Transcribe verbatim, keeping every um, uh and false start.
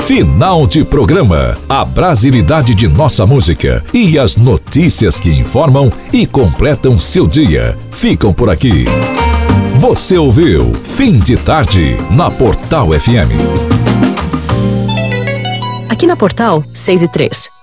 Final de programa. A brasilidade de nossa música e as notícias que informam e completam seu dia ficam por aqui. Você ouviu Fim de Tarde na Portal F M. Aqui na Portal, seis e três.